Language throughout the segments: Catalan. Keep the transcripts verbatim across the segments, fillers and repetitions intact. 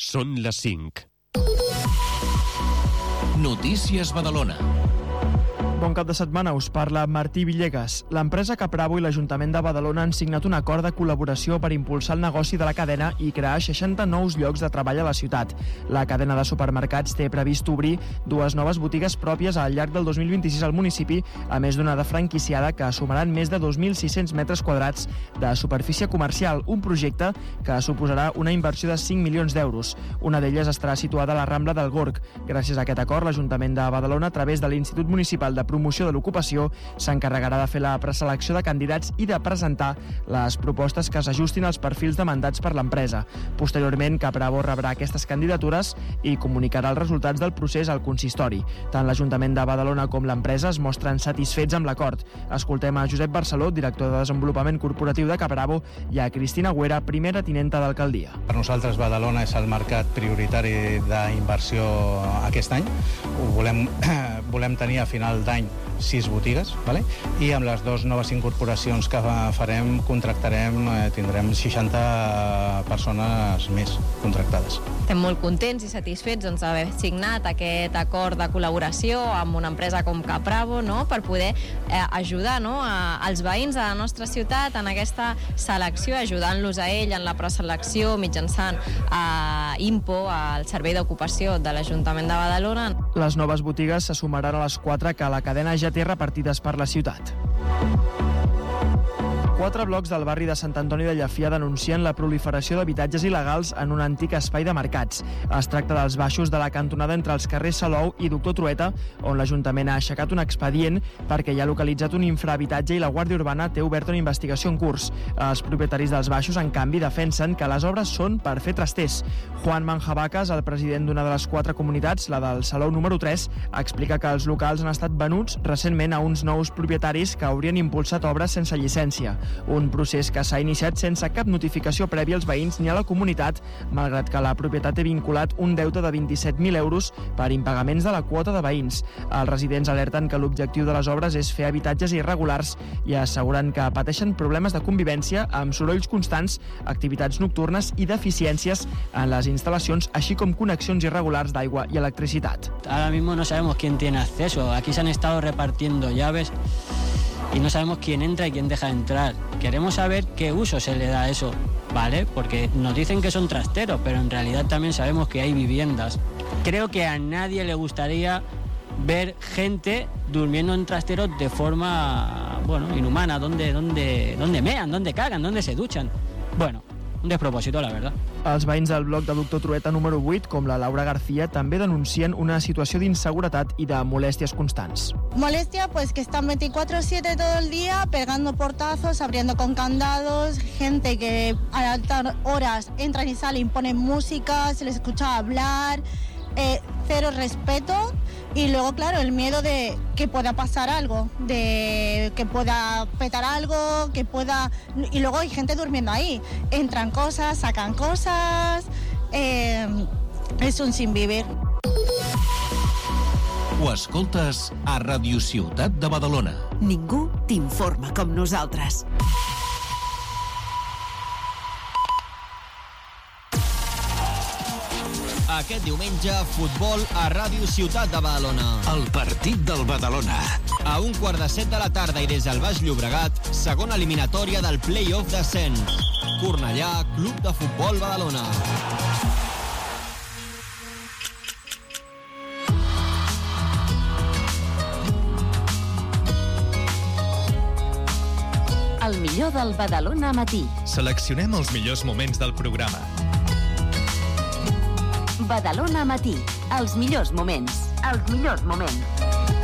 Són les cinc. Notícies Badalona. Bon cap de setmana, us parla Martí Villegas. L'empresa Capravo i l'Ajuntament de Badalona han signat un acord de col·laboració per impulsar el negoci de la cadena i crear seixanta nous llocs de treball a la ciutat. La cadena de supermercats té previst obrir dues noves botigues pròpies al llarg del dos mil vint-i-sis al municipi, a més d'una de franquiciada que sumaran més de dos mil sis-cents metres quadrats de superfície comercial, un projecte que suposarà una inversió de cinc milions d'euros. Una d'elles estarà situada a la Rambla del Gorg. Gràcies a aquest acord, l'Ajuntament de Badalona, a través de l'Institut Municipal de Promoció de l'Ocupació, s'encarregarà de fer la preselecció de candidats i de presentar les propostes que s'ajustin als perfils demandats per l'empresa. Posteriorment, Capravo rebrà aquestes candidatures i comunicarà els resultats del procés al consistori. Tant l'Ajuntament de Badalona com l'empresa es mostren satisfets amb l'acord. Escoltem a Josep Barceló, director de Desenvolupament Corporatiu de Capravo, i a Cristina Güera, primera tinenta d'alcaldia. Per nosaltres, Badalona és el mercat prioritari d'inversió aquest any. Ho volem, volem tenir a final d'any sis botigues, vale? I amb les dues noves incorporacions que farem, contractarem, eh, tindrem seixanta persones més contractades. Estem molt contents i satisfets doncs, d'haver signat aquest acord de col·laboració amb una empresa com Capravo, no? Per poder eh, ajudar, no? a, als veïns de la nostra ciutat en aquesta selecció, ajudant-los a ell en la preselecció mitjançant a IMPO, al Servei d'Ocupació de l'Ajuntament de Badalona. Les noves botigues se sumaran a les quatre que la cadena ja té repartides per la ciutat. Quatre blocs del barri de Sant Antoni de Llafia denuncien la proliferació d'habitatges il·legals en un antic espai de mercats. Es tracta dels baixos de la cantonada entre els carrers Salou i Doctor Trueta, on l'Ajuntament ha aixecat un expedient perquè hi ha localitzat un infrahabitatge i la Guàrdia Urbana té oberta una investigació en curs. Els propietaris dels baixos, en canvi, defensen que les obres són per fer trasters. Juan Manjabacas, el president d'una de les quatre comunitats, la del Salou número tres, explica que els locals han estat venuts recentment a uns nous propietaris que haurien impulsat obres sense llicència. Un procés que s'ha iniciat sense cap notificació prèvia als veïns ni a la comunitat, malgrat que la propietat té vinculat un deute de vint-i-set mil euros per impagaments de la quota de veïns. Els residents alerten que l'objectiu de les obres és fer habitatges irregulars i asseguren que pateixen problemes de convivència amb sorolls constants, activitats nocturnes i deficiències en les instal·lacions, així com connexions irregulars d'aigua i electricitat. Ahora mismo no sabemos quién tiene acceso. Aquí se han estado repartiendo llaves y no sabemos quién entra y quién deja entrar. Queremos saber qué uso se le da a eso, ¿vale? Porque nos dicen que son trasteros, pero en realidad también sabemos que hay viviendas. Creo que a nadie le gustaría ver gente durmiendo en trasteros de forma, bueno, inhumana, donde, donde, donde mean, donde cagan, donde se duchan. Bueno, un despropòsito, la verdad. Els veïns del bloc de Doctor Trueta número vuit, com la Laura García, també denuncien una situació d'inseguretat i de molèsties constants. Molestia, pues que están veinticuatro siete todo el día pegando portazos, abriendo con candados, gente que a altas horas entran y salen, ponen música, se les escucha hablar, eh, cero respeto. Y luego, claro, el miedo de que pueda pasar algo, de que pueda petar algo, que pueda... Y luego hay gente durmiendo ahí. Entran cosas, sacan cosas... Eh, és un sinvivir. Ho escoltes a Ràdio Ciutat de Badalona. Ningú t'informa com nosaltres. Aquest diumenge, futbol a Ràdio Ciutat de Badalona. El partit del Badalona. A un quart de set de la tarda i des del Baix Llobregat, segona eliminatòria del play-off d'ascens. Cornellà, Club de Futbol Badalona. El millor del Badalona matí. Seleccionem els millors moments del programa. Badalona matí. Els millors moments. Els millors moments.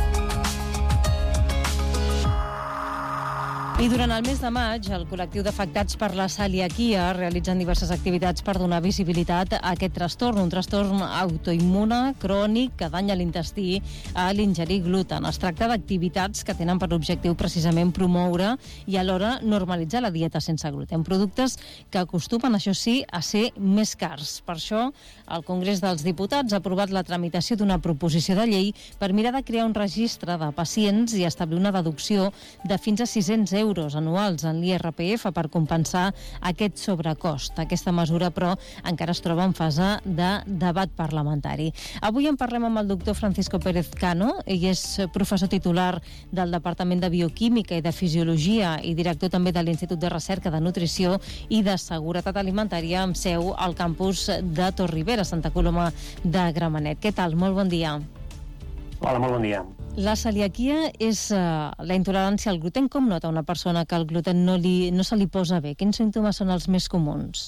I durant el mes de maig, el col·lectiu d'afectats per la celiaquia realitzen diverses activitats per donar visibilitat a aquest trastorn, un trastorn autoimmune, crònic, que danya l'intestí a l'ingerir gluten. Es tracta d'activitats que tenen per objectiu precisament promoure i alhora normalitzar la dieta sense gluten. Productes que acostumen, això sí, a ser més cars. Per això, el Congrés dels Diputats ha aprovat la tramitació d'una proposició de llei per mirar de crear un registre de pacients i establir una deducció de fins a sis-cents euros euros anuals en l'I R P F per compensar aquest sobrecost. Aquesta mesura, però, encara es troba en fase de debat parlamentari. Avui en parlem amb el doctor Francisco Pérez Cano. Ell és professor titular del Departament de Bioquímica i de Fisiologia i director també de l'Institut de Recerca de Nutrició i de Seguretat Alimentària amb seu al campus de Torribera, Santa Coloma de Gramenet. Què tal? Molt bon dia. Hola, molt bon dia. La celiaquia és uh, la intolerància al gluten. Com nota una persona que el gluten no, li, no se li posa bé? Quins símptomes són els més comuns?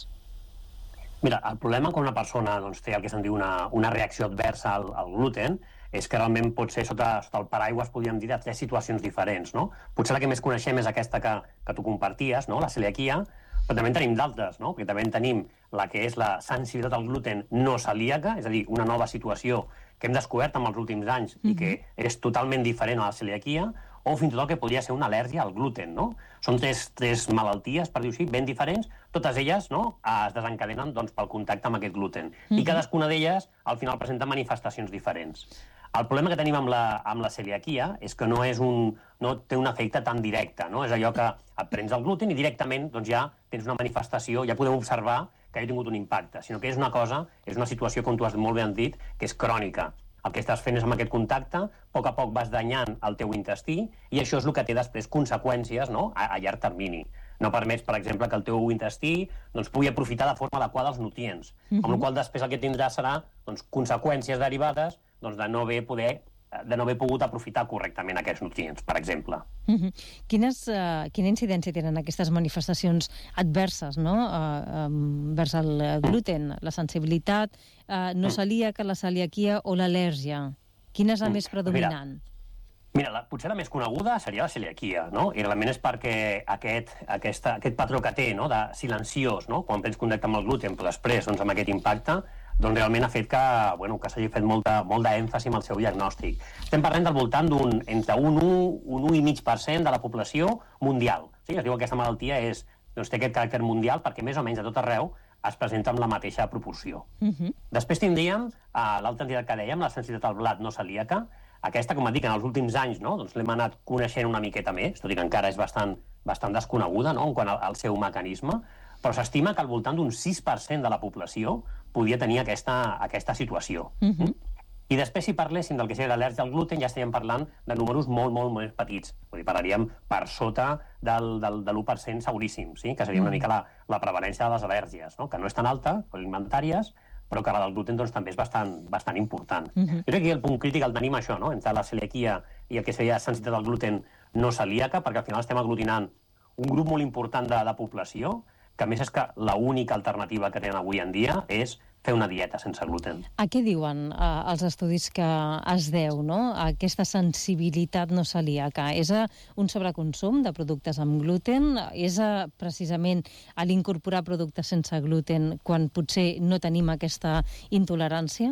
Mira, el problema quan una persona doncs, té el que se'n diu una, una reacció adversa al, al gluten és que realment pot ser sota, sota el paraigües, podríem dir, de tres situacions diferents, no? Potser la que més coneixem és aquesta que, que tu comparties, no? La celiaquia, però també en tenim d'altres, no? Perquè també en tenim la que és la sensibilitat al gluten no celíaca, és a dir, una nova situació que hem descobert en els últims anys mm-hmm. i que és totalment diferent a la celiaquia, o fins i tot el que podria ser una al·lèrgia al gluten, no? Són tres, tres malalties, per dir-ho així, ben diferents, totes elles no, es desencadenen doncs, pel contacte amb aquest gluten. Mm-hmm. I cadascuna d'elles, al final, presenta manifestacions diferents. El problema que tenim amb la, amb la celiaquia és que no, és un, no té un efecte tan directe, no? És allò que et prens el gluten i directament doncs, ja tens una manifestació, ja podem observar que ha tingut un impacte, sinó que és una cosa, és una situació, com tu has molt ben dit, que és crònica. El que estàs fent és amb aquest contacte, a poc a poc vas danyant el teu intestí i això és el que té després conseqüències, no? a, a llarg termini. No permets, per exemple, que el teu intestí doncs, pugui aprofitar de forma adequada els nutrients, mm-hmm. amb la qual després el que tindrà serà doncs, conseqüències derivades doncs, de no haver poder de no haver pogut aprofitar correctament aquests nutrients, per exemple. Mm-hmm. Quines, uh, quina incidència tenen aquestes manifestacions adverses, no? Uh, um, vers el gluten, la sensibilitat uh, no celíaca, la celiaquia o l'al·lèrgia? Quina és la mm. més predominant? Mira, mira la, potser la més coneguda seria la celiaquia, no? I realment és perquè aquest, aquesta, aquest patró que té, no? De silenciós, no? Quan prens contacte amb el gluten, però després, doncs, amb aquest impacte, doncs realment ha fet que, bueno, que s'hagi fet molta, molt d'èmfasi amb el seu diagnòstic. Estem parlant del voltant d'un entre un u, un u i mig per cent de la població mundial. Sí? Es diu que aquesta malaltia és, doncs, té aquest caràcter mundial perquè més o menys a tot arreu es presenta amb la mateixa proporció. Uh-huh. Després tindríem uh, l'altra entitat que dèiem, la sensibilitat al blat no celíaca. Aquesta, com et dic, en els últims anys no, doncs l'hem anat coneixent una miqueta més, tot i que encara és bastant, bastant desconeguda no, en quant al, al seu mecanisme, però s'estima que al voltant d'un sis per cent de la població podia tenir aquesta, aquesta situació. Uh-huh. I després, si parléssim del que seria l'al·lèrgia al gluten, ja estaríem parlant de números molt, molt, molt petits. Vull dir, parlaríem per sota del, del, de l'u per cent seguríssim, sí? Que seria una mica la, la prevalència de les al·lèrgies, no? Que no és tan alta, alimentàries, però que la del gluten doncs, també és bastant, bastant important. Uh-huh. Jo crec que el punt crític el tenim això, no? Entre la celiaquia i el que seria la sensibilitat al gluten no celíaca, perquè al final estem aglutinant un grup molt important de, de població, que a més és que l'única alternativa que tenen avui en dia és fer una dieta sense gluten. A què diuen eh, els estudis que es deu, no? A aquesta sensibilitat no celíaca? És a un sobreconsum de productes amb gluten? És a, precisament a l'incorporar productes sense gluten quan potser no tenim aquesta intolerància?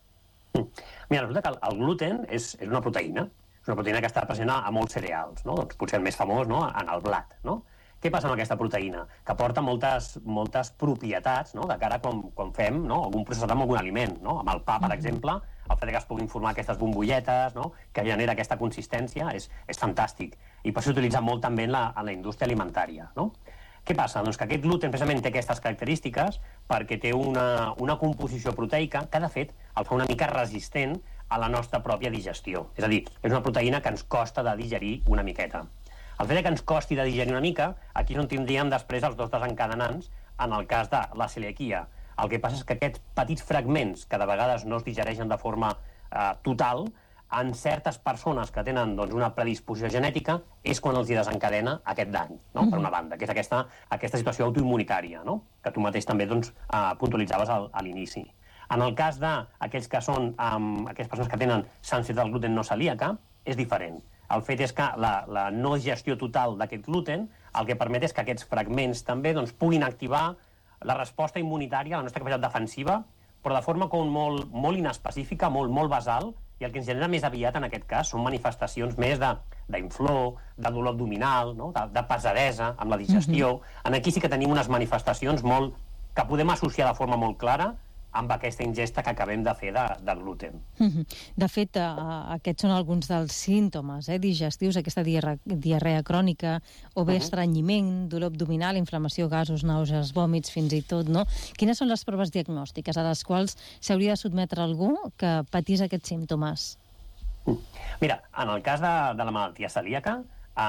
Mira, resulta que el, el gluten és, és una proteïna. És una proteïna que està present a, a molts cereals, no? Doncs potser el més famós, no? En el blat, no? Què passa amb aquesta proteïna? Que porta moltes, moltes propietats, no? De cara a quan, quan fem no? algun processat amb algun aliment. No? Amb el pa, per exemple, el fet que es puguin formar aquestes bombolletes, no? Que genera aquesta consistència, és, és fantàstic. I per això s'utilitza molt també en la, en la indústria alimentària. No? Què passa? Doncs que aquest gluten precisament té aquestes característiques perquè té una, una composició proteica que, de fet, el fa una mica resistent a la nostra pròpia digestió. És a dir, és una proteïna que ens costa de digerir una miqueta. El fet que ens costi de digerir una mica, aquí no en tindríem després els dos desencadenants en el cas de la celiaquia. El que passa és que aquests petits fragments, que de vegades no es digereixen de forma eh, total, en certes persones que tenen doncs, una predisposició genètica, és quan els hi desencadena aquest dany, no? Mm-hmm. Per una banda, que és aquesta, aquesta situació autoimmunitària, no? Que tu mateix també doncs, eh, puntualitzaves al, a l'inici. En el cas d'aquells que són um, aquelles persones que tenen sensibilitat al gluten no celíaca, és diferent. El fet és que la, la no gestió total d'aquest gluten el que permet és que aquests fragments també doncs, puguin activar la resposta immunitària, la nostra capacitat defensiva, però de forma com molt, molt inespecífica, molt, molt basal, i el que ens genera més aviat en aquest cas són manifestacions més d'inflor, de, de dolor abdominal, no? de, de pesadesa amb la digestió. Mm-hmm. En aquí sí que tenim unes manifestacions molt, que podem associar de forma molt clara amb aquesta ingesta que acabem de fer de, de gluten. De fet, aquests són alguns dels símptomes eh, digestius, aquesta diarre diarrea crònica, o bé uh -huh. estrenyiment, dolor abdominal, inflamació, gasos, nàusees, vòmits, fins i tot, no? Quines són les proves diagnòstiques a les quals s'hauria de sotmetre algú que patís aquests símptomes? Mira, en el cas de, de la malaltia celíaca,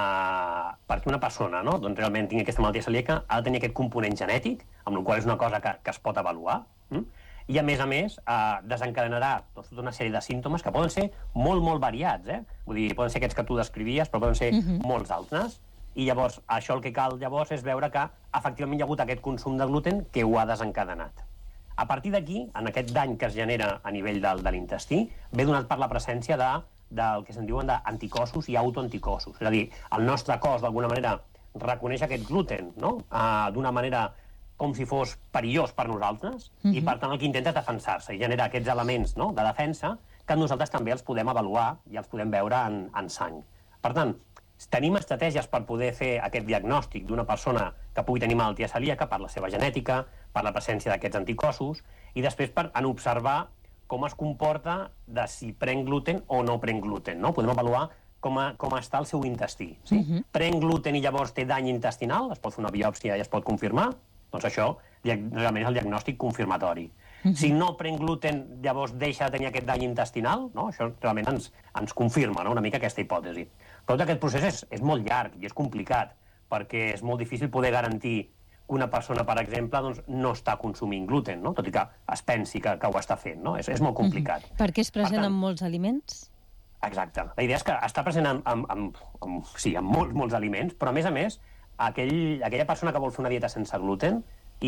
Uh, perquè una persona no, doncs realment tingui aquesta malaltia celíaca ha de tenir aquest component genètic, amb el qual és una cosa que, que es pot avaluar, mm? I a més a més uh, desencadenarà doncs, tota una sèrie de símptomes que poden ser molt, molt variats, eh? Vull dir, poden ser aquests que tu descrivies, però poden ser uh-huh. molts altres, i llavors això el que cal llavors és veure que efectivament hi ha hagut aquest consum de gluten que ho ha desencadenat. A partir d'aquí, en aquest dany que es genera a nivell del, de l'intestí, ve donat per la presència de del que se'n diuen d'anticossos i autoanticossos. És a dir, el nostre cos, d'alguna manera, reconeix aquest gluten, no? Uh, d'una manera com si fos perillós per nosaltres, uh-huh. i per tant el que intenta és defensar-se i genera aquests elements, no?, de defensa que nosaltres també els podem avaluar i els podem veure en, en sang. Per tant, tenim estratègies per poder fer aquest diagnòstic d'una persona que pugui tenir malaltia celíaca per la seva genètica, per la presència d'aquests anticossos, i després per en observar com es comporta de si pren gluten o no pren gluten, no? Podem avaluar com, a, com està el seu intestí. Sí? Uh-huh. Pren gluten i llavors té dany intestinal, es pot fer una biòpsia i es pot confirmar, doncs això realment és el diagnòstic confirmatori. Uh-huh. Si no pren gluten, llavors deixa de tenir aquest dany intestinal, no? Això realment ens, ens confirma, no?, una mica aquesta hipòtesi. Però tot aquest procés és, és molt llarg i és complicat, perquè és molt difícil poder garantir que una persona, per exemple, doncs, no està consumint gluten, no? Tot i que es pensi que, que ho està fent, no? És, és molt complicat. Uh-huh. Perquè és present tant, en molts aliments? Exacte. La idea és que està present en, en, en, en, sí, en molts, molts aliments, però a més a més, aquell, aquella persona que vol fer una dieta sense gluten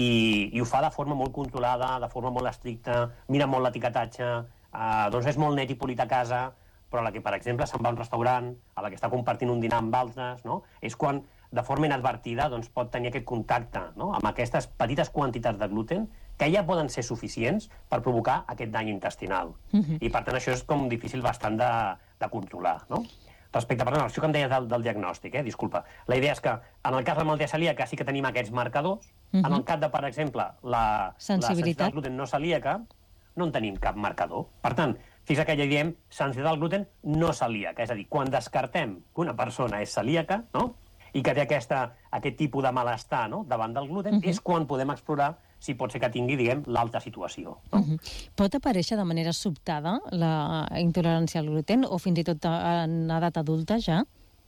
i, i ho fa de forma molt controlada, de forma molt estricta, mira molt l'etiquetatge, eh, doncs és molt net i polit a casa, però la que, per exemple, se'n va a un restaurant, a la que està compartint un dinar amb altres, no? És quan de forma inadvertida doncs, pot tenir aquest contacte, no?, amb aquestes petites quantitats de gluten que ja poden ser suficients per provocar aquest dany intestinal. Uh-huh. I, per tant, això és com difícil bastant de, de controlar, no? Respecte, per això que em deies del, del diagnòstic, eh? Disculpa. La idea és que, en el cas de la malaltia celíaca, sí que tenim aquests marcadors. Uh-huh. En el cas de, per exemple, la sensibilitat al gluten no celíaca, no en tenim cap marcador. Per tant, fixa que ja diem sensibilitat al gluten no celíaca. És a dir, quan descartem que una persona és celíaca, no?, i que té aquesta, aquest tipus de malestar, no?, davant del gluten, uh-huh. és quan podem explorar si pot ser que tingui, diguem, l'alta situació. No? Uh-huh. Pot aparèixer de manera sobtada la intolerància al gluten o fins i tot en edat adulta ja?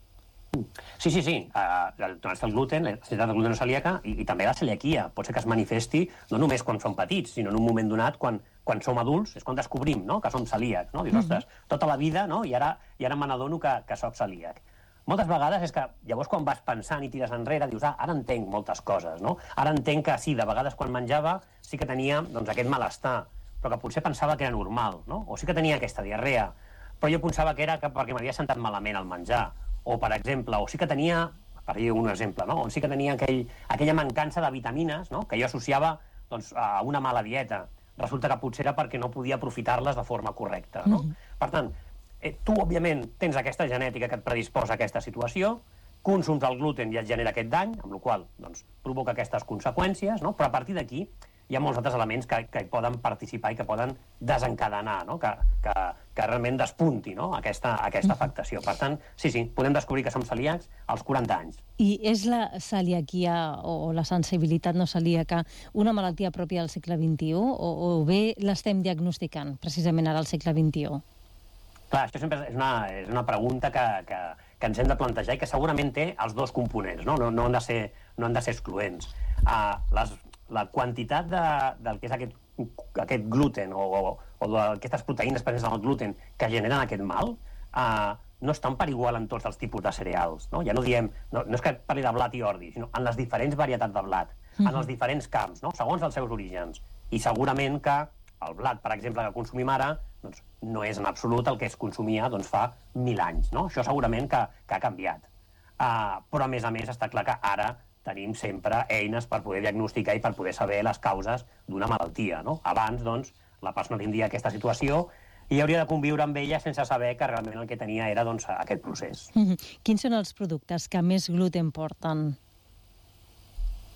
Sí, sí, sí. Uh, la intolerància al gluten, la sensibilitat al gluten no celíaca i, i també la celiaquia. Pot ser que es manifesti no només quan som petits, sinó en un moment donat quan, quan som adults, és quan descobrim, no?, que som celíacs. No? Dius, uh-huh. ostres, tota la vida, no?, i ara, i ara me n'adono que, que soc celíac. Moltes vegades és que llavors quan vas pensant i tires enrere dius, ah, ara entenc moltes coses, no? Ara entenc que sí, de vegades quan menjava sí que tenia doncs, aquest malestar, però que potser pensava que era normal, no? O sí que tenia aquesta diarrea, però jo pensava que era que perquè m'havia sentat malament al menjar. O, per exemple, o sí que tenia, per dir un exemple, no?, o sí que tenia aquell, aquella mancança de vitamines, no?, que jo associava doncs, a una mala dieta. Resulta que potser era perquè no podia aprofitar-les de forma correcta, no? Mm-hmm. Per tant, Eh, tu, òbviament, tens aquesta genètica que et predisposa a aquesta situació, consums el gluten i et genera aquest dany, amb la qual cosa doncs, provoca aquestes conseqüències, no? Però a partir d'aquí hi ha molts altres elements que, que hi poden participar i que poden desencadenar, no?, que, que, que realment despunti, no?, aquesta, aquesta afectació. Per tant, sí, sí, podem descobrir que som celíacs als quaranta anys. I és la celiaquia o la sensibilitat no celíaca una malaltia pròpia del segle vint-i-u o, o bé l'estem diagnosticant precisament ara al segle vint-i-u? Clar, això sempre és una, és una pregunta que, que, que ens hem de plantejar i que segurament té els dos components, no, no, no, han, de ser, no han de ser excloents. Uh, les, la quantitat de, del que és aquest, aquest gluten o, o, o d'aquestes proteïnes presents en el gluten que generen aquest mal uh, no estan per igual en tots els tipus de cereals. No? Ja no diem, no, no és que parli de blat i ordi, sinó en les diferents varietats de blat, mm-hmm. en els diferents camps, no? Segons els seus orígens. I segurament que el blat, per exemple, que consumim ara, doncs, no és en absolut el que es consumia doncs, fa mil anys. No? Això segurament que, que ha canviat. Uh, però, a més a més, està clar que ara tenim sempre eines per poder diagnosticar i per poder saber les causes d'una malaltia. No? Abans, doncs, la persona tindria aquesta situació i hauria de conviure amb ella sense saber que realment el que tenia era doncs, aquest procés. Mm-hmm. Quins són els productes que més gluten porten?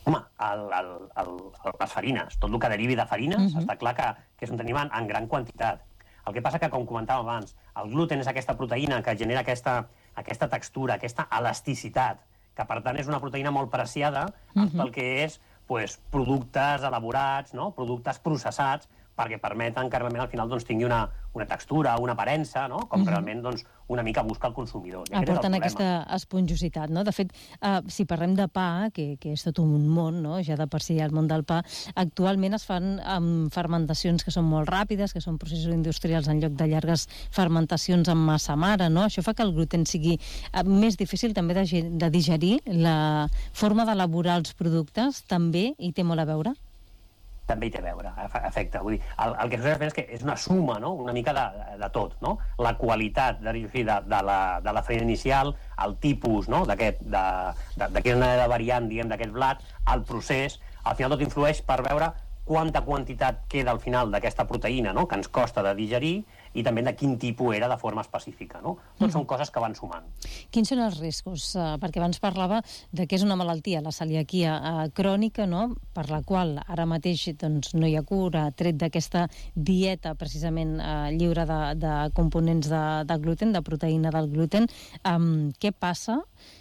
Home, el, el, el, les farines, tot el que derivi de farines, uh-huh. està clar que, que és on tenim en, en gran quantitat. El que passa que, com comentàvem abans, el gluten és aquesta proteïna que genera aquesta, aquesta textura, aquesta elasticitat, que per tant és una proteïna molt preciada uh-huh. pel que és pues, productes elaborats, no? Productes processats, perquè permeten que realment al final doncs, tingui una, una textura, una aparença, no? Com uh-huh. realment doncs, una mica busca el consumidor. I aporten aquesta esponjositat, no? De fet, eh, si parlem de pa, que, que és tot un món, no? Ja de per si el món del pa, actualment es fan amb fermentacions que són molt ràpides, que són processos industrials en lloc de llargues fermentacions amb massa mare, no? Això fa que el gluten sigui eh, més difícil també de, de digerir. La forma d'elaborar els productes també hi té molt a veure? També hi té a veure, efecte. Vull dir, el, el que succeeix és que és una suma, no? Una mica de, de tot, no? La qualitat de, de, de, la, de la farina inicial, el tipus, no? D'aquest, de, de, de quina manera de variant, diguem, d'aquest blat, el procés, al final tot influeix per veure quanta quantitat queda al final d'aquesta proteïna, no? Que ens costa de digerir, i també de quin tipus era de forma específica, no? Tot són coses que van sumant. Quins són els riscos? Uh, perquè abans parlava de que és una malaltia, la celiaquia uh, crònica, no? Per la qual ara mateix doncs, no hi ha cura, tret d'aquesta dieta precisament uh, lliure de, de components de, de gluten, de proteïna del gluten. Um, què passa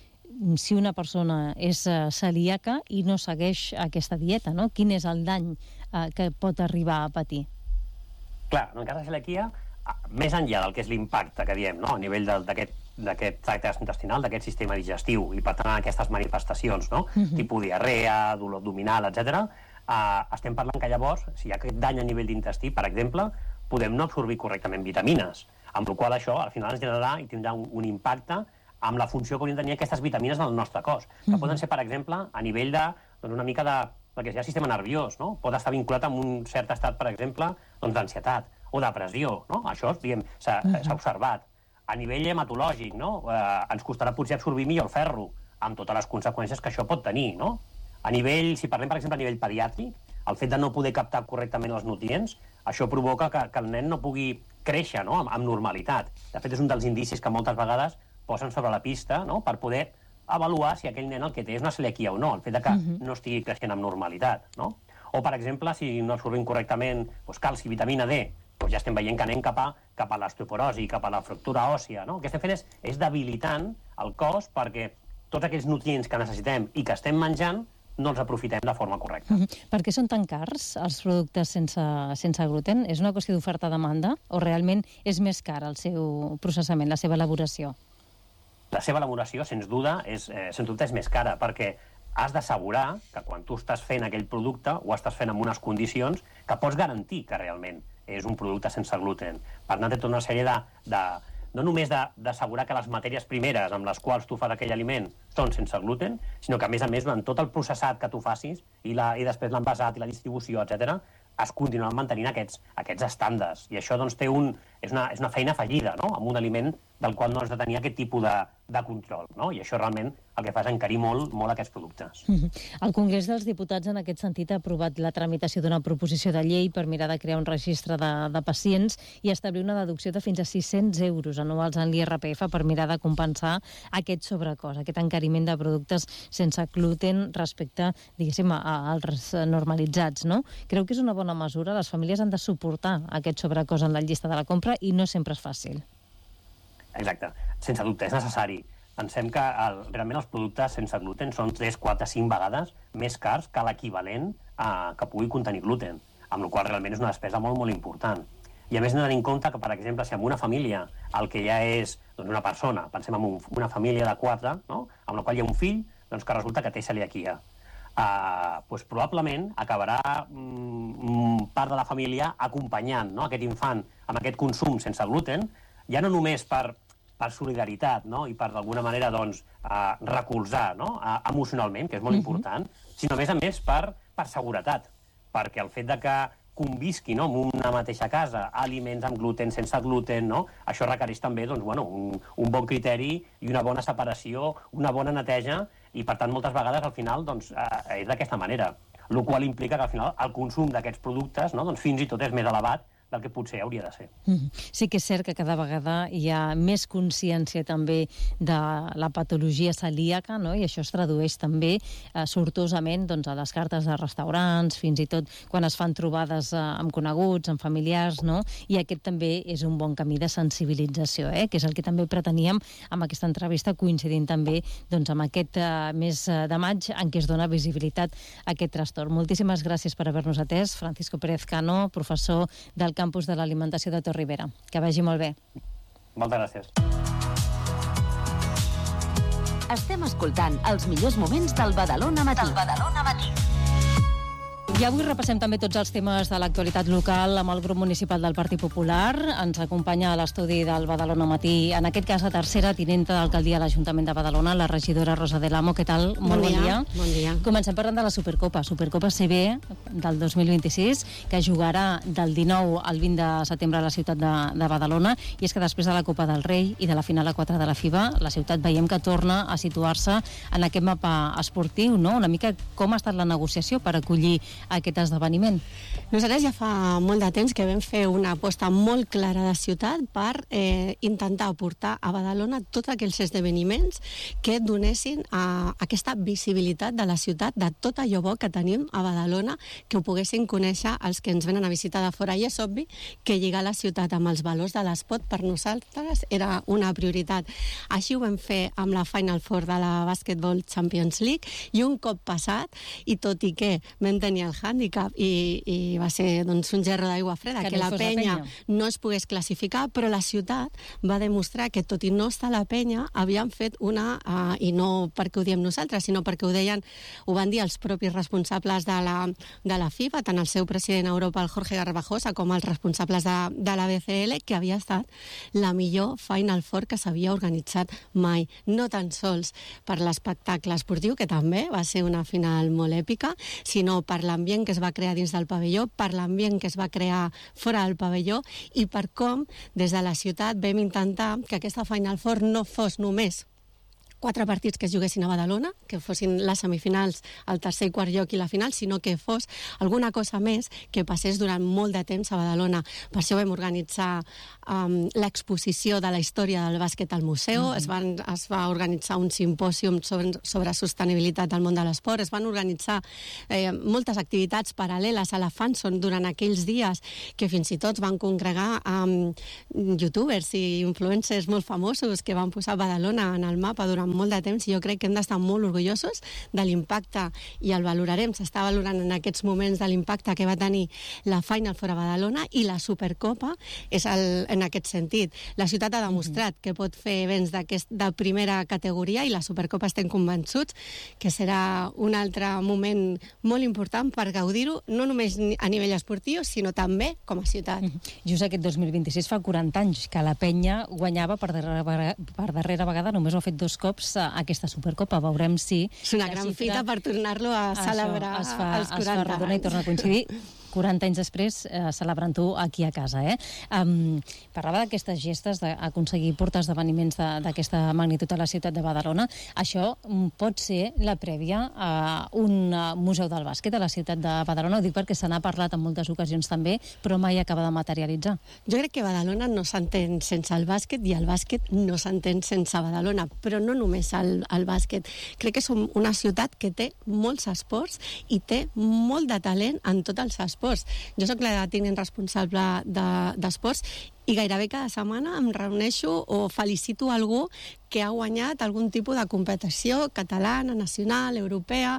si una persona és uh, celíaca i no segueix aquesta dieta, no? Quin és el dany uh, que pot arribar a patir? Clar, en el cas de celiaquia, més enllà del que és l'impacte que diem, no? A nivell d'aquest tracte intestinal, d'aquest sistema digestiu, i per tant aquestes manifestacions, no? Uh-huh. Tipus diarrea, dolor abdominal, etcètera, uh, estem parlant que llavors, si hi ha aquest dany a nivell d'intestí, per exemple, podem no absorbir correctament vitamines, amb la qual això al final ens generarà i tindrà un, un impacte amb la funció que haurien de tenir aquestes vitamines en el nostre cos, que uh-huh. poden ser, per exemple, a nivell de doncs, una mica de, del que seria el sistema nerviós, no? Pot estar vinculat amb un cert estat, per exemple, doncs, d'ansietat o depressió, no? Això, diguem, s'ha uh-huh. observat. A nivell hematològic, no? Eh, ens costarà potser absorbir millor el ferro, amb totes les conseqüències que això pot tenir, no? A nivell, si parlem, per exemple, a nivell pediàtric, el fet de no poder captar correctament els nutrients, això provoca que, que el nen no pugui créixer, no? amb, amb normalitat. De fet, és un dels indicis que moltes vegades posen sobre la pista, no? Per poder avaluar si aquell nen el que té és una celiaquia o no, el fet de que uh-huh. no estigui creixent amb normalitat, no? O, per exemple, si no absorbim correctament doncs, calci, vitamina D, doncs ja estem veient que anem cap a, cap a l'osteoporosi, cap a la fractura òssia, no? El que estem fent és, és debilitant el cos perquè tots aquells nutrients que necessitem i que estem menjant no els aprofitem de forma correcta. Uh-huh. Per què són tan cars els productes sense, sense gluten? És una qüestió d'oferta-demanda o realment és més car el seu processament, la seva elaboració? La seva elaboració, sens dubte, és, eh, sens dubte és més cara, perquè has d'assegurar que quan tu estàs fent aquell producte ho estàs fent en unes condicions que pots garantir que realment és un producte sense gluten. Per tant, té tota una sèrie de... de no només d'assegurar que les matèries primeres amb les quals tu fas aquell aliment són sense gluten, sinó que, a més a més, durant tot el processat que tu facis i, la, i després l'envasat i la distribució, etcètera, es continuen mantenint aquests, aquests estàndards. I això doncs, té un, és, una, és una feina afegida, no? Amb un aliment del qual no has de tenir aquest tipus de, de control, no? I això realment el que fa és encarir molt, molt aquests productes. Mm-hmm. El Congrés dels Diputats en aquest sentit ha aprovat la tramitació d'una proposició de llei per mirar de crear un registre de, de pacients i establir una deducció de fins a sis-cents euros anuals en l'I R P F per mirar de compensar aquest sobrecost, aquest encariment de productes sense gluten respecte, diguéssim, als normalitzats, no? Creu que és una bona mesura? Les famílies han de suportar aquest sobrecost en la llista de la compra i no sempre és fàcil. Exacte. Sense dubte, és necessari. Pensem que el, realment els productes sense gluten són tres, quatre, cinc vegades més cars que l'equivalent que pugui contenir gluten, amb la qual realment és una despesa molt, molt important. I a més hem de tenir en compte que, per exemple, si en una família el que ja és doncs, una persona, pensem en un, una família de quatre, no? Amb la qual hi ha un fill, doncs que resulta que té celiaquia. Uh, doncs probablement acabarà mm, part de la família acompanyant, no? Aquest infant amb aquest consum sense gluten, ja no només per, per solidaritat, no? I per d'alguna manera doncs, uh, recolzar, no? uh, emocionalment, que és molt uh-huh. important, sinó a més a més per, per seguretat, perquè el fet de que convisqui, no? En una mateixa casa aliments amb gluten, sense gluten, no? Això requereix també doncs, bueno, un, un bon criteri i una bona separació, una bona neteja, i per tant moltes vegades al final doncs, eh, és d'aquesta manera, el qual implica que al final el consum d'aquests productes, no? Doncs, fins i tot és més elevat del que potser hauria de ser. Mm. Sí que és cert que cada vegada hi ha més consciència també de la patologia celíaca, no? I això es tradueix també eh, sortosament doncs, a les cartes de restaurants, fins i tot quan es fan trobades eh, amb coneguts, amb familiars, no? I aquest també és un bon camí de sensibilització, eh? Que és el que també preteníem amb aquesta entrevista, coincidint també doncs, amb aquest eh, mes de maig en què es dona visibilitat a aquest trastorn. Moltíssimes gràcies per haver-nos atès, Francisco Pérez Cano, professor del campus de l'alimentació de Tor Ribera. Que vagi molt bé. Moltes gràcies. Estem escoltant els millors moments del Badalona Matí. Del Badalona Matí. I avui repassem també tots els temes de l'actualitat local amb el grup municipal del Partit Popular. Ens acompanya a l'estudi del Badalona Matí, en aquest cas la tercera tinenta d'alcaldia a l'Ajuntament de Badalona, la regidora Rosa de l'Amo. Què tal? Molt bon, bon dia. Bon dia. Comencem parlant de la Supercopa, Supercopa C B del dos mil vint-i-sis, que jugarà del dinou al vint de setembre a la ciutat de, de Badalona. I és que després de la Copa del Rei i de la final a quatre de la FIBA, la ciutat veiem que torna a situar-se en aquest mapa esportiu, no? Una mica com ha estat la negociació per acollir aquest esdeveniment? Nosaltres ja fa molt de temps que vam fer una aposta molt clara de ciutat per eh, intentar aportar a Badalona tots aquells esdeveniments que donessin a, aquesta visibilitat de la ciutat, de tot allò bo que tenim a Badalona, que ho poguessin conèixer els que ens venen a visitar de fora. I és obvi que lligar la ciutat amb els valors de l'esport per nosaltres era una prioritat. Així ho vam fer amb la Final Four de la Basketball Champions League i un cop passat, i tot i que vam tenir el hàndicap i, i va ser doncs, un gerro d'aigua freda, que, que no la, penya la penya no es pogués classificar, però la ciutat va demostrar que tot i no estar a la penya havien fet una, uh, i no perquè ho diem nosaltres, sinó perquè ho deien, ho van dir els propis responsables de la, de la FIBA, tant el seu president a Europa, el Jorge Garbajosa, com els responsables de, de la B C L, que havia estat la millor Final Four que s'havia organitzat mai. No tan sols per l'espectacle esportiu, que també va ser una final molt èpica, sinó per l'ambient que es va crear dins del pavelló, per l'ambient que es va crear fora del pavelló i per com des de la ciutat vam intentar que aquesta Final Four no fos només quatre partits que es juguessin a Badalona, que fossin les semifinals, el tercer i quart lloc i la final, sinó que fos alguna cosa més que passés durant molt de temps a Badalona. Per això vam organitzar um, l'exposició de la història del bàsquet al museu, mm-hmm. es, van, es va organitzar un simpòsium sobre, sobre sostenibilitat del món de l'esport, es van organitzar eh, moltes activitats paral·leles a la Fanson durant aquells dies que fins i tot van congregar um, youtubers i influencers molt famosos que van posar Badalona en el mapa durant molt de temps, i jo crec que hem d'estar molt orgullosos de l'impacte, i el valorarem, s'està valorant en aquests moments de l'impacte que va tenir la Final Four a Badalona, i la Supercopa és el, en aquest sentit. La ciutat ha demostrat que pot fer events de primera categoria, i la Supercopa estem convençuts que serà un altre moment molt important per gaudir-ho, no només a nivell esportiu, sinó també com a ciutat. Just aquest dos mil vint-i-sis fa quaranta anys que la penya guanyava per darrera, per darrera vegada, només ho ha fet dos cops aquesta Supercopa. Veurem si... És una gran xifra... fita per tornar-lo a celebrar es fa, els quaranta es fa redona i torna a coincidir quaranta anys després, eh, celebrant-ho aquí a casa. Eh? Um, parlava d'aquestes gestes d'aconseguir portar esdeveniments d'aquesta magnitud a la ciutat de Badalona. Això pot ser la prèvia a un museu del bàsquet a la ciutat de Badalona. Ho dic perquè se n'ha parlat en moltes ocasions també, però mai acaba de materialitzar. Jo crec que Badalona no s'entén sense el bàsquet i el bàsquet no s'entén sense Badalona, però no només el, el bàsquet. Crec que som una ciutat que té molts esports i té molt de talent en tots els esports. Jo sóc la tinent responsable d'esports i gairebé cada setmana em reuneixo o felicito algú que ha guanyat algun tipus de competició catalana, nacional, europea.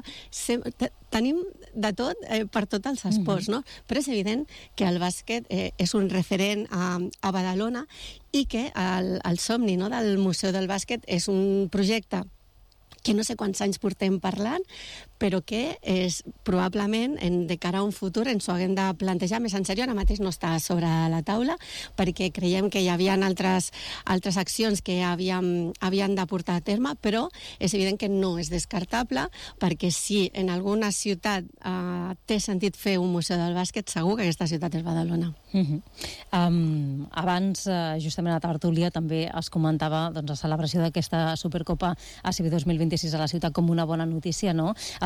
Tenim de tot eh, per tots els esports, no? Però és evident que el bàsquet eh, és un referent a, a Badalona, i que el, el somni, no, del Museu del Bàsquet és un projecte que no sé quants anys portem parlant, però que és, probablement, en, de cara a un futur, ens ho haguem de plantejar més en sèrio. Ara mateix no està sobre la taula, perquè creiem que hi havia altres, altres accions que havíem, havien de portar a terme, però és evident que no és descartable, perquè si en alguna ciutat eh, té sentit fer un museu del bàsquet, segur que aquesta ciutat és Badalona. Uh-huh. um, abans, uh, justament a tertúlia, també es comentava doncs, la celebració d'aquesta Supercopa A C B dos mil vint-i-sis a la ciutat com una bona notícia, no? Els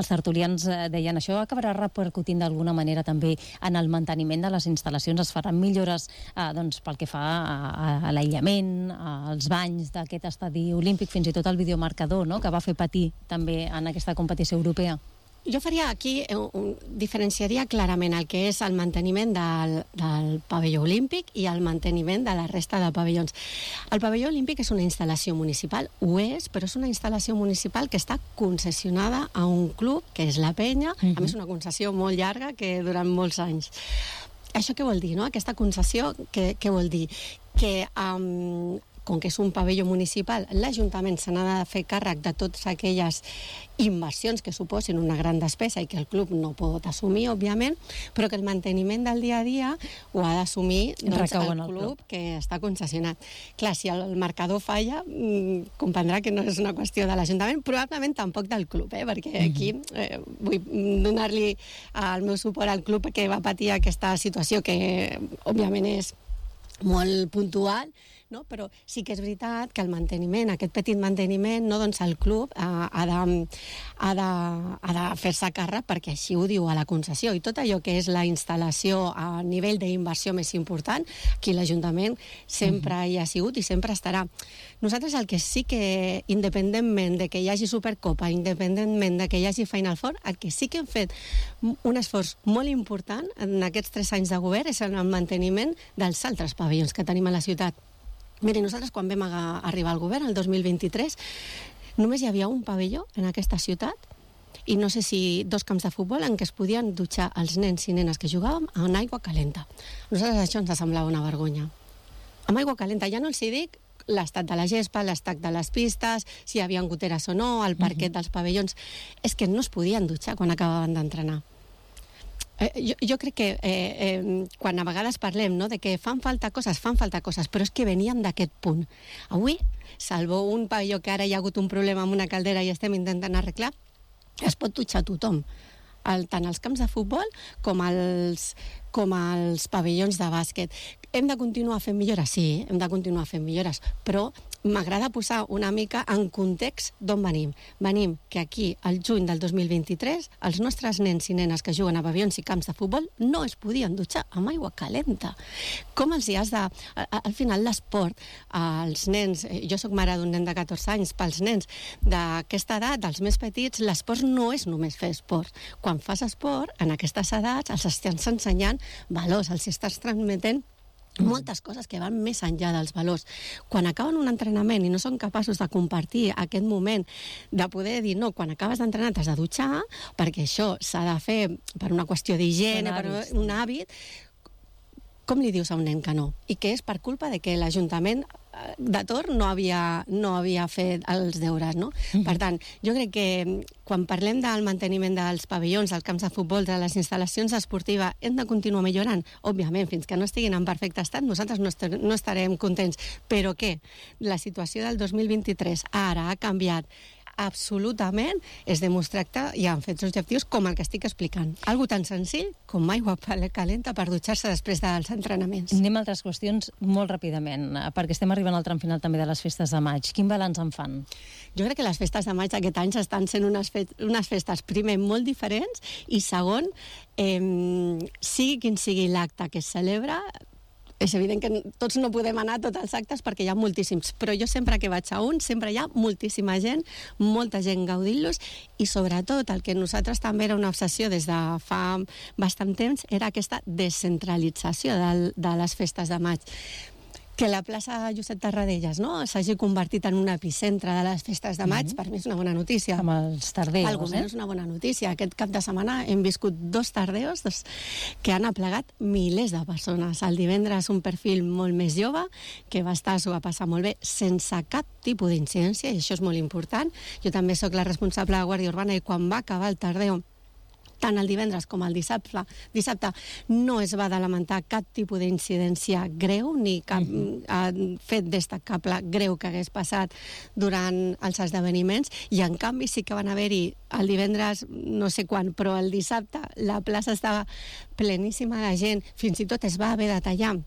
els tertulians deien això acabarà repercutint d'alguna manera també en el manteniment de les instal·lacions. Es faran millores eh, doncs, pel que fa a, a, a l'aïllament, als banys d'aquest estadi olímpic, fins i tot el videomarcador, no?, que va fer patir també en aquesta competició europea. Jo faria aquí, un, diferenciaria clarament el que és el manteniment del, del pavelló olímpic i el manteniment de la resta de pavellons. El pavelló olímpic és una instal·lació municipal, ho és, però és una instal·lació municipal que està concessionada a un club, que és la Penya, uh-huh. a més una concessió molt llarga que durant molts anys. Això què vol dir, no? Aquesta concessió, què, què vol dir? Que um, com que és un pavelló municipal, l'Ajuntament se n'ha de fer càrrec de totes aquelles inversions que suposin una gran despesa i que el club no pot assumir, òbviament, però que el manteniment del dia a dia ho ha d'assumir doncs, el, el club que està concessionat. Clar, si el marcador falla, comprendrà que no és una qüestió de l'Ajuntament, probablement tampoc del club, eh? Perquè aquí eh, vull donar-li el meu suport al club que va patir aquesta situació que, òbviament, és molt puntual, no? Però sí que és veritat que el manteniment, aquest petit manteniment, no, doncs el club ha, ha de, ha de, ha de fer-se càrrec perquè així ho diu a la concessió. I tot allò que és la instal·lació a nivell d'inversió més important, aquí l'Ajuntament sempre hi ha sigut i sempre estarà. Nosaltres el que sí que, independentment de que hi hagi Supercopa, independentment de que hi hagi Final Four, el que sí que hem fet un esforç molt important en aquests tres anys de govern és en el manteniment dels altres pavellons que tenim a la ciutat. Miri, nosaltres quan vam arribar al govern, el dos mil vint-i-tres, només hi havia un pavelló en aquesta ciutat i no sé si dos camps de futbol en què es podien dutxar els nens i nenes que jugàvem en aigua calenta. A nosaltres això ens semblava una vergonya. Amb aigua calenta, ja no els hi dic l'estat de la gespa, l'estat de les pistes, si hi havia goteres o no, el parquet dels pavellons. És que no es podien dutxar quan acabaven d'entrenar. Eh, jo, jo crec que eh, eh, quan a vegades parlem, no, de que fan falta coses, fan falta coses, però és que veníem d'aquest punt. Avui, salvo un pavelló que ara hi ha hagut un problema amb una caldera i estem intentant arreglar, es pot dutxar tothom. El, tant els camps de futbol com els, com els pavellons de bàsquet. Hem de continuar fent millores? Sí, hem de continuar fent millores, però m'agrada posar una mica en context d'on venim. Venim que aquí, al juny del dos mil vint-i-tres, els nostres nens i nenes que juguen a pavellons i camps de futbol no es podien dutxar amb aigua calenta. Com els hi has de... Al final, l'esport, els nens... Jo soc mare d'un nen de catorze anys, pels nens d'aquesta edat, dels més petits, l'esport no és només fer esport. Quan fas esport, en aquestes edats, els estàs ensenyant valors, els estàs transmetent moltes coses que van més enllà dels valors. Quan acaben un entrenament i no són capaços de compartir aquest moment de poder dir, no, quan acabes d'entrenar t'has de dutxar, perquè això s'ha de fer per una qüestió d'higiene, per un hàbit, com li dius a un nen que no? I que és per culpa de que l'Ajuntament de torn no havia, no havia fet els deures, no? Mm-hmm. Per tant, jo crec que quan parlem del manteniment dels pavellons, dels camps de futbol, de les instal·lacions esportives, hem de continuar millorant. Òbviament, fins que no estiguin en perfecte estat, nosaltres no, estar, no estarem contents. Però què? La situació del dos mil vint-i-tres ara ha canviat absolutament, és demostrar-te i han fet objectius com el que estic explicant. Algo tan senzill com aigua calenta per dutxar-se després dels entrenaments. Anem a altres qüestions molt ràpidament, perquè estem arribant al tram final també de les festes de maig. Quin balanç en fan? Jo crec que les festes de maig aquest any estan sent unes, fe unes festes, primer, molt diferents, i segon, eh, sigui quin sigui l'acte que es celebra, és evident que tots no podem anar a tots els actes perquè hi ha moltíssims, però jo sempre que vaig a un, sempre hi ha moltíssima gent, molta gent gaudint-los, i sobretot el que nosaltres també era una obsessió des de fa bastant temps era aquesta descentralització de, de les festes de maig. Que la plaça Josep Tarradellas, no?, s'hagi convertit en un epicentre de les festes de maig, mm-hmm. per mi és una bona notícia. Amb els tardeos, Algo eh? És una bona notícia. Aquest cap de setmana hem viscut dos tardeos dos, que han aplegat milers de persones. El divendres un perfil molt més jove, que va estar, s'ho va passar molt bé, sense cap tipus d'incidència, i això és molt important. Jo també sóc la responsable de Guàrdia Urbana, i quan va acabar el tardeo, tant el divendres com el dissabte, dissabte no es va de lamentar cap tipus d'incidència greu, ni cap uh-huh. fet destacable greu que hagués passat durant els esdeveniments, i en canvi sí que van haver-hi el divendres, no sé quan, però el dissabte la plaça estava pleníssima de gent, fins i tot es va haver de tallar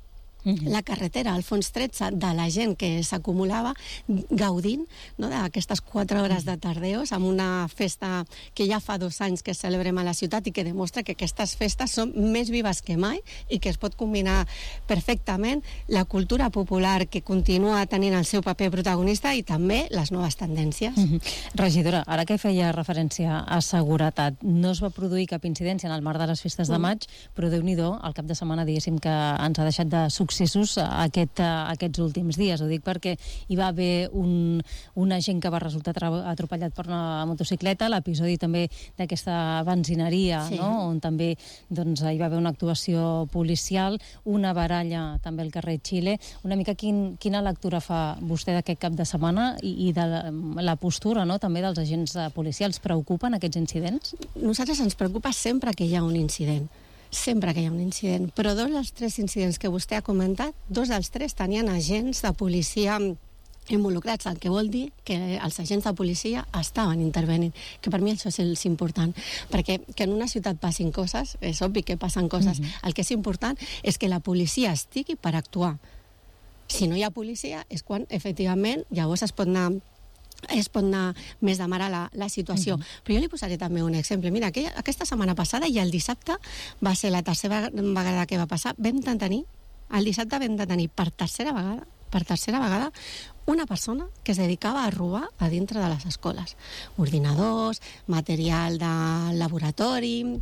la carretera Alfons tretze de la gent que s'acumulava gaudint, no, d'aquestes quatre hores de tardeos amb una festa que ja fa dos anys que celebrem a la ciutat i que demostra que aquestes festes són més vives que mai i que es pot combinar perfectament la cultura popular que continua tenint el seu paper protagonista i també les noves tendències. Mm-hmm. Regidora, ara que feia referència a seguretat, no es va produir cap incidència en el marc de les festes de maig, però Déu-n'hi-do, el cap de setmana, diguéssim, que ens ha deixat de successos aquest, aquests últims dies. Ho dic perquè hi va haver un, un agent que va resultar atropellat per una motocicleta, l'episodi també d'aquesta benzineria, sí. no? On també doncs, hi va haver una actuació policial, una baralla també al carrer Xile. Una mica quin, quina lectura fa vostè d'aquest cap de setmana i, i de la, la postura, no? també dels agents policials? Preocupen aquests incidents? Nosaltres ens preocupa sempre que hi ha un incident. Sempre que hi ha un incident, però dos dels tres incidents que vostè ha comentat, dos dels tres tenien agents de policia involucrats, el que vol dir que els agents de policia estaven intervenint, que per mi això és important, perquè que en una ciutat passin coses, és obvi que passen coses, mm-hmm. el que és important és que la policia estigui per actuar. Si no hi ha policia és quan, efectivament, llavors es pot anar es pot anar més de mar a la, la situació. Mm-hmm. Però jo li posaré també un exemple. Mira, aquella, aquesta setmana passada i el dissabte va ser la tercera vegada que va passar, vam tenir, el dissabte vam tenir per tercera vegada, per tercera vegada, una persona que es dedicava a robar a dintre de les escoles. Ordinadors, material de laboratori...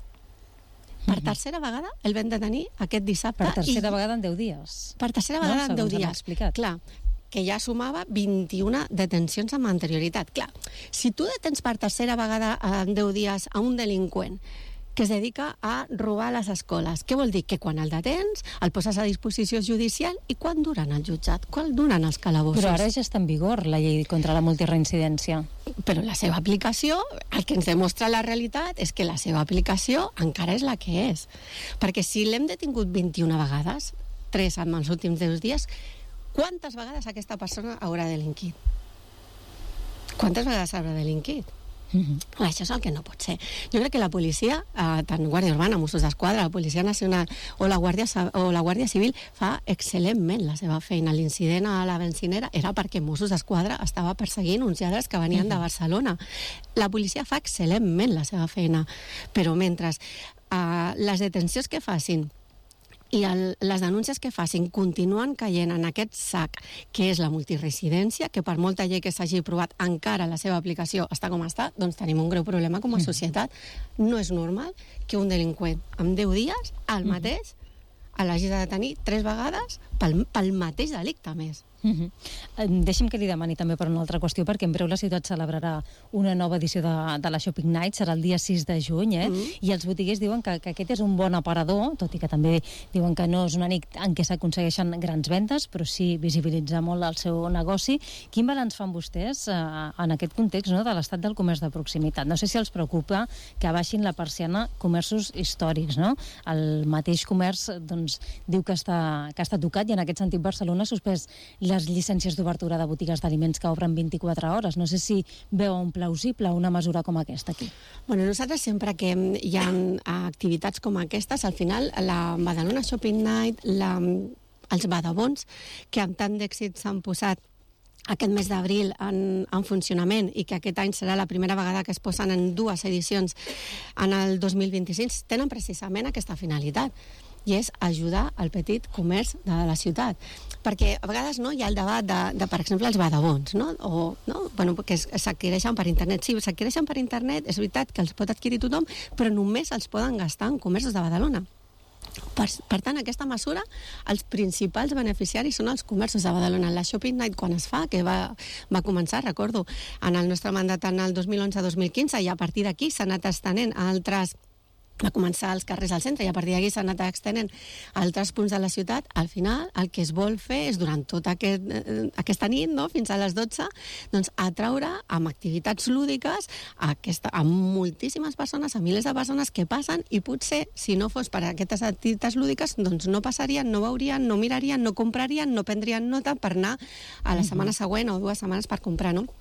Per tercera vegada el vam detenir aquest dissabte. Per tercera i... vegada en deu dies. Per tercera vegada no, en deu dies. Clar, que ja sumava vint-i-una detencions amb anterioritat. Clar, si tu detens per tercera vegada en deu dies a un delinqüent que es dedica a robar a les escoles, què vol dir? Que quan el detens, el poses a disposició judicial i quan duren el jutjat? Quan duren els calabossos? Però ara ja està en vigor la llei contra la multireincidència. Però la seva aplicació, el que ens demostra la realitat és que la seva aplicació encara és la que és. Perquè si l'hem detingut vint-i-una vegades, tres en els últims deu dies, quantes vegades aquesta persona haurà delinquit? Quantes vegades haurà delinquit? Mm-hmm. Això és el que no pot ser. Jo crec que la policia, eh, tant Guàrdia Urbana, Mossos d'Esquadra, la Policia Nacional o la, Guàrdia, o la Guàrdia Civil fa excel·lentment la seva feina. L'incident a la benzinera era perquè Mossos d'Esquadra estava perseguint uns lladres que venien mm-hmm. de Barcelona. La policia fa excel·lentment la seva feina, però mentre eh, les detencions que facin i el, les denúncies que facin continuen caient en aquest sac que és la multiresidència, que per molta llei que s'hagi aprovat encara la seva aplicació està com està, doncs tenim un greu problema com a societat. No és normal que un delinqüent en deu dies, el mateix, l'hagi de detenir tres vegades pel, pel mateix delicte més. Mm-hmm. Deixi'm que li demani també per una altra qüestió, perquè en breu la ciutat celebrarà una nova edició de, de la Shopping Night, serà el dia sis de juny, eh? Mm-hmm. I els botiguers diuen que, que aquest és un bon aparador, tot i que també diuen que no és una nit en què s'aconsegueixen grans vendes, però sí visibilitzar molt el seu negoci. Quin balanç fan vostès eh, en aquest context, no, de l'estat del comerç de proximitat? No sé si els preocupa que baixin la persiana comerços històrics, no? El mateix comerç doncs, diu que està, que està tocat, i en aquest sentit Barcelona ha suspès les llicències d'obertura de botigues d'aliments que obren vint-i-quatre hores. No sé si veuen plausible una mesura com aquesta aquí. Bueno, nosaltres sempre que hi ha activitats com aquestes, al final la Badalona Shopping Night, la, els badabons, que amb tant d'èxit s'han posat aquest mes d'abril en, en funcionament i que aquest any serà la primera vegada que es posen en dues edicions en el dos mil vint-i-sis, tenen precisament aquesta finalitat, i és ajudar el petit comerç de la ciutat. Perquè a vegades no, hi ha el debat de, de per exemple, els badabons, no? O, no? Bueno, que s'adquireixen per internet. Sí, s'adquireixen per internet, és veritat que els pot adquirir tothom, però només els poden gastar en comerços de Badalona. Per, per tant, aquesta mesura, els principals beneficiaris són els comerços de Badalona. La Shopping Night, quan es fa, que va, va començar, recordo, en el nostre mandat en el dos mil onze dos mil quinze, i a partir d'aquí s'ha anat estenent a altres... va començar als carrers del centre i a partir d'aquí s'ha anat extenent a altres punts de la ciutat. Al final, el que es vol fer és, durant tota aquest, eh, aquesta nit, no?, fins a les dotze, doncs, atraure amb activitats lúdiques a, aquesta, a moltíssimes persones, a milers de persones que passen, i potser, si no fos per aquestes activitats lúdiques, doncs no passarien, no veurien, no mirarien, no comprarien, no prendrien nota per anar a la setmana següent o dues setmanes per comprar, no?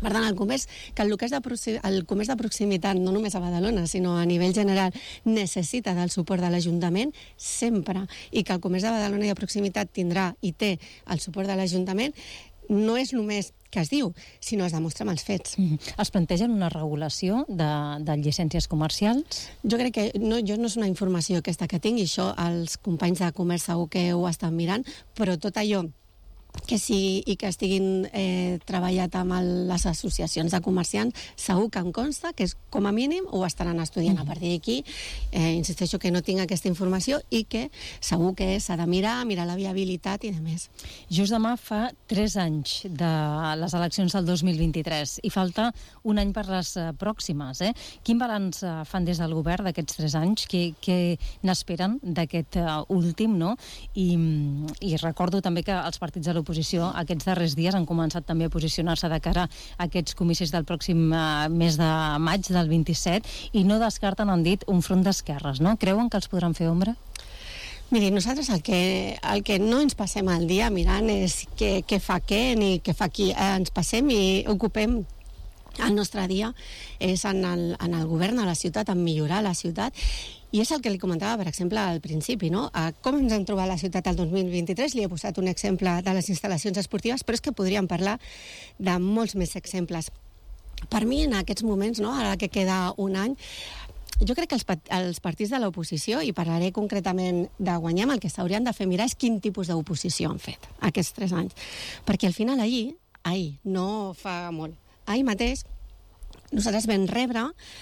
Per tant, el comerç, que el, que és de, el comerç de proximitat, no només a Badalona, sinó a nivell general, necessita del suport de l'Ajuntament sempre, i que el comerç de Badalona i de proximitat tindrà i té el suport de l'Ajuntament, no és només que es diu, sinó es demostra amb els fets. Mm. Es plantegen una regulació de, de llicències comercials? Jo crec que no, jo no és una informació aquesta que tinc, i això els companys de comerç segur que ho estan mirant, però tot allò que sí i que estiguin eh, treballat amb el, les associacions de comerciants, segur que em consta que és, com a mínim ho estaran estudiant. Mm. A partir d'aquí, eh, insisteixo que no tinc aquesta informació i que segur que s'ha de mirar, mirar la viabilitat i de més. Just demà fa tres anys de les eleccions del dos mil vint-i-tres i falta un any per les uh, pròximes. Eh? Quin balanç uh, fan des del govern d'aquests tres anys? Què, què n'esperen d'aquest uh, últim? No? I, I recordo també que els partits de l'oposició aquests darrers dies han començat també a posicionar-se de cara a aquests comicis del pròxim uh, mes de maig del vint-i-set i no descarten, han dit, un front d'esquerres, no? Creuen que els podran fer ombra? Miri, nosaltres el que, el que no ens passem el dia mirant és què, què fa què ni què fa qui. Eh, ens passem i ocupem el nostre dia és en el, en el govern, a la ciutat, en millorar la ciutat. I és el que li comentava, per exemple, al principi, no? Com ens hem trobat la ciutat el dos mil vint-i-tres? Li he posat un exemple de les instal·lacions esportives, però és que podríem parlar de molts més exemples. Per mi, en aquests moments, no? Ara que queda un any, jo crec que els, els partits de l'oposició, i parlaré concretament de Guanyem, el que s'haurien de fer mirar és quin tipus d'oposició han fet aquests tres anys. Perquè al final ahir, ahir, no fa molt, ahir mateix, nosaltres vam rebre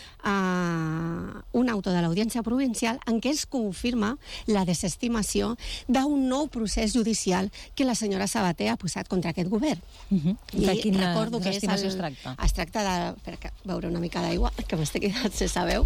uh, un auto de l'Audiència Provincial en què es confirma la desestimació d'un nou procés judicial que la senyora Sabater ha posat contra aquest govern. Uh-huh. I de quina recordo que és el, es tracta? Es tracta de... Per veure una mica d'aigua, que m'estic quedat, si sabeu.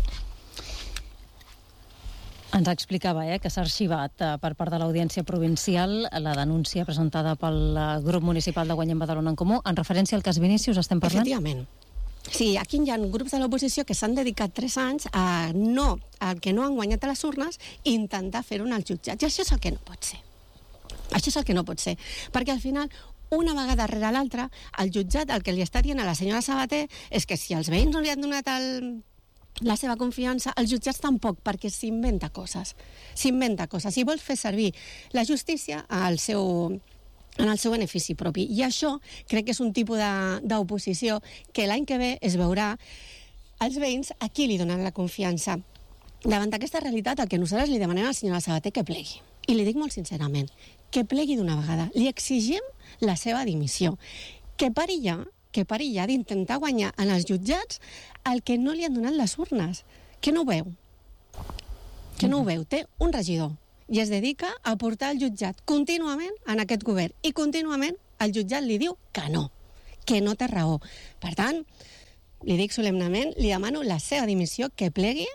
Ens explicava eh, que s'ha arxivat eh, per part de l'Audiència Provincial la denúncia presentada pel eh, grup municipal de Guanyem Badalona en Comú en referència al cas Vinícius, estem parlant? Efectivament. Sí, aquí hi ha grups de l'oposició que s'han dedicat tres anys a no, al que no han guanyat a les urnes, i intentar fer-ho en els jutjats. I això és el que no pot ser. Això és el que no pot ser. Perquè al final, una vegada rere l'altra, el jutjat el que li està dient a la senyora Sabater és que si els veïns no li han donat el, la seva confiança, els jutjats tampoc, perquè s'inventa coses. S'inventa coses. I vol fer servir la justícia al seu... en el seu benefici propi. I això crec que és un tipus d'oposició que l'any que ve es veurà els veïns a qui li donen la confiança. Davant d'aquesta realitat, el que nosaltres li demanem a la senyora Sabater que plegui. I li dic molt sincerament, que plegui d'una vegada. Li exigim la seva dimissió. Que pari ja, que pari ja d'intentar guanyar en els jutjats el que no li han donat les urnes. Que no ho veu. Que no ho veu. Té un regidor i es dedica a portar el jutjat contínuament en aquest govern. I contínuament el jutjat li diu que no, que no té raó. Per tant, li dic solemnament, li demano la seva dimissió, que plegui.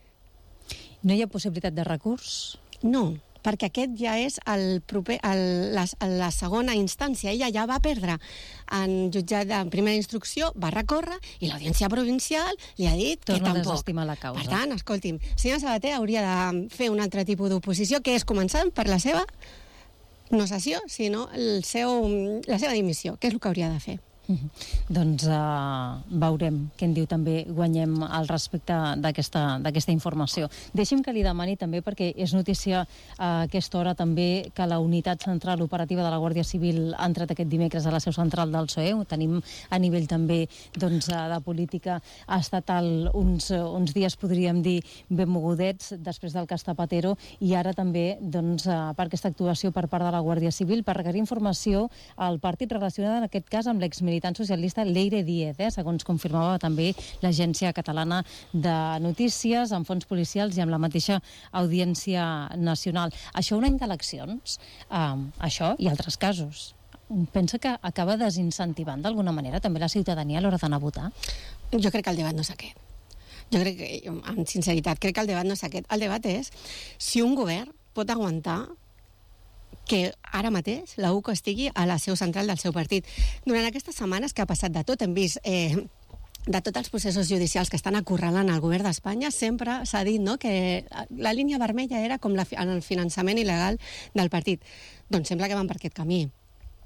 No hi ha possibilitat de recurs? No, perquè aquest ja és el proper, el, la, la segona instància. Ella ja va perdre en jutjat de primera instrucció, va recórrer, i l'Audiència Provincial li ha dit Torna que tampoc. a desestimar la causa. Per tant, escolti'm, senyora Sabater hauria de fer un altre tipus d'oposició, que és començant per la seva, no sessió, sinó el seu, la seva dimissió, que és el que hauria de fer. Uh-huh. Doncs uh, veurem què en diu també Guanyem al respecte d'aquesta informació. Deixi'm que li demani també, perquè és notícia a aquesta hora també, que la unitat central operativa de la Guàrdia Civil ha entrat aquest dimecres a la seu central del P S O E. Ho tenim a nivell també doncs, de política estatal uns, uns dies, podríem dir, ben mogudets després del cas Zapatero, i ara també doncs, per aquesta actuació per part de la Guàrdia Civil per requerir informació al partit relacionat en aquest cas amb l'exmilitar militant socialista Leire Díez, eh, segons confirmava també l'Agència Catalana de Notícies, amb fons policials i amb la mateixa Audiència Nacional. Això un any d'eleccions, eh, això i altres casos, pensa que acaba desincentivant d'alguna manera també la ciutadania a l'hora d'anar a votar? Jo crec que el debat no és aquest. Jo crec que, amb sinceritat, crec que el debat no és aquest. El debat és si un govern pot aguantar que ara mateix la U C O estigui a la seu central del seu partit. Durant aquestes setmanes que ha passat de tot, hem vist eh, de tots els processos judicials que estan acorralant al govern d'Espanya, sempre s'ha dit, no?, que la línia vermella era com la, en el finançament il·legal del partit. Doncs sembla que van per aquest camí.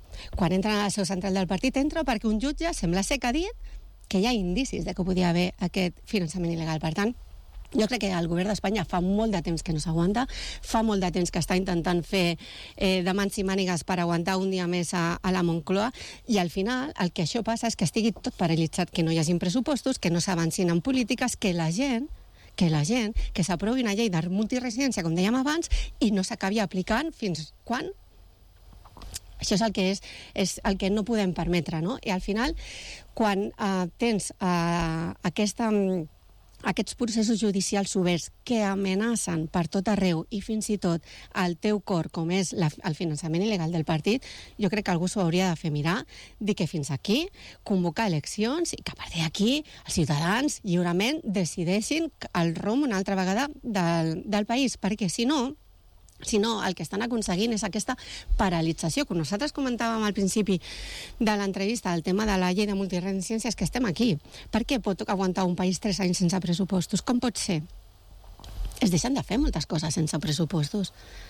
quan entren a la seu central del partit, entra perquè un jutge sembla ser que ha dit que hi ha indicis de que podia haver aquest finançament il·legal. Per tant, jo crec que el govern d'Espanya fa molt de temps que no s'aguanta, fa molt de temps que està intentant fer eh, de mans i mànigues per aguantar un dia més a, a la Moncloa, i al final el que això passa és que estigui tot paralitzat, que no hi hagin pressupostos, que no s'avancin en polítiques, que la gent que la gent, que s'aprovi una llei de multiresidència, com dèiem abans, i no s'acabi aplicant fins quan? Això és el que és, és el que no podem permetre, no? I al final, quan eh, tens eh, aquesta, aquests processos judicials oberts que amenacen per tot arreu i fins i tot el teu cor, com és la, el finançament il·legal del partit, jo crec que algú s'ho hauria de fer mirar, dir que fins aquí, convocar eleccions i que a partir d'aquí els ciutadans lliurement decideixin el rumb una altra vegada del, del país, perquè si no, Si no, el que estan aconseguint és aquesta paralització. Com nosaltres comentàvem al principi de l'entrevista, el tema de la llei de multiresidència, és que estem aquí. Per què pot aguantar un país tres anys sense pressupostos? Com pot ser? Es deixen de fer moltes coses sense pressupostos.